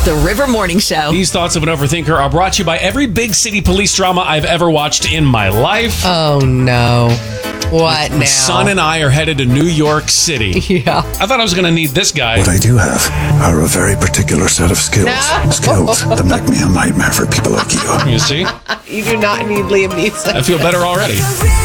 The River Morning Show. These thoughts of an overthinker are brought to you by every big city police drama I've ever watched in my life. Oh, no. What now? My son and I are headed to New York City. Yeah. I thought I was going to need this guy. What I do have are a very particular set of skills. No. Skills that make me a nightmare for people like you. You see? You do not need Liam Neeson. I feel better already.